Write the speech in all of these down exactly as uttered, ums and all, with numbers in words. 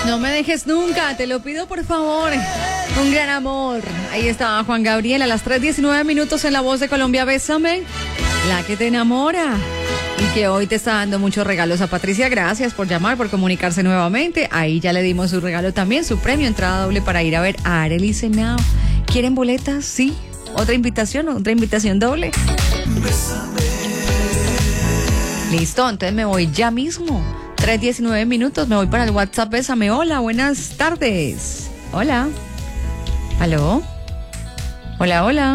No me dejes nunca, te lo pido por favor. Un gran amor. Ahí estaba Juan Gabriel a las tres diecinueve minutos en La Voz de Colombia. Bésame, la que te enamora. Y que hoy te está dando muchos regalos a Patricia. Gracias por llamar, por comunicarse nuevamente. Ahí ya le dimos su regalo también, su premio, entrada doble para ir a ver a Arely Senao. ¿Quieren boletas? Sí. ¿Otra invitación? ¿Otra invitación doble? Listo, entonces me voy ya mismo. tres diecinueve minutos, me voy para el WhatsApp. Bésame. Hola, buenas tardes. Hola. ¿Aló? Hola, hola.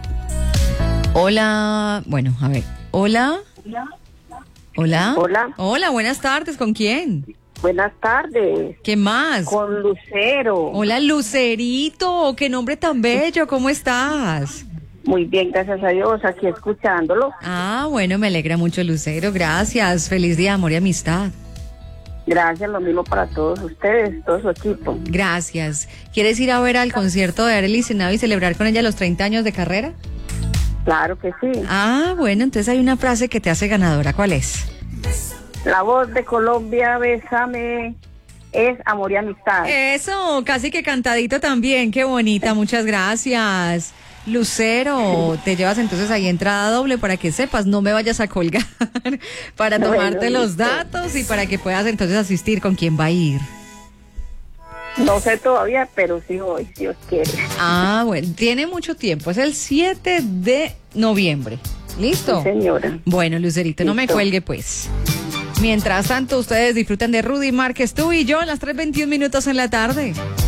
Hola. Bueno, a ver. Hola. Hola. Hola. Hola, buenas tardes. ¿Con quién? Buenas tardes. ¿Qué más? Con Lucero. Hola, Lucerito. Qué nombre tan bello. ¿Cómo estás? Muy bien, gracias a Dios, aquí escuchándolo. Ah, bueno, me alegra mucho, Lucero. Gracias. Feliz día, amor y amistad. Gracias, lo mismo para todos ustedes, todo su equipo. Gracias. ¿Quieres ir a ver al concierto de Arely Senao y celebrar con ella los treinta años de carrera? Claro que sí. Ah, bueno, entonces hay una frase que te hace ganadora. ¿Cuál es? La Voz de Colombia, bésame, es amor y amistad. Eso, casi que cantadito también. Qué bonita, muchas gracias. Lucero, te llevas entonces ahí entrada doble para que sepas, no me vayas a colgar, para tomarte Bueno, los listo. datos y para que puedas entonces asistir con quién va a ir. No sé todavía, pero sí voy, si Dios quiere. Ah, bueno, tiene mucho tiempo, es el siete de noviembre. ¿Listo? Sí, señora. Bueno, Lucerito, no me Listo. cuelgue pues. Mientras tanto, ustedes disfrutan de Rudy Márquez, tú y yo, a las tres veintiún minutos en la tarde.